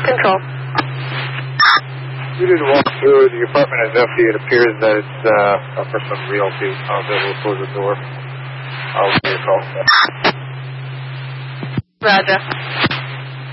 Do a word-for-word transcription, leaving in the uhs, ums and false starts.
Control. We did a walk through. The apartment is empty. It appears that it's uh, a person from realty. I'll be able to close the door. I'll give you a call. Roger.